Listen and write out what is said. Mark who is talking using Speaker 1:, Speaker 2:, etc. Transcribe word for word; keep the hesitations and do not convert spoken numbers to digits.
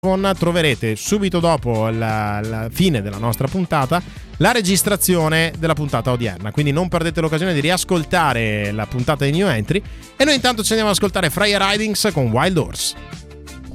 Speaker 1: troverete subito dopo la, la fine della nostra puntata la registrazione della puntata odierna, quindi non perdete l'occasione di riascoltare la puntata di New Entry, e noi intanto ci andiamo ad ascoltare Freya Ridings con Wild Horse.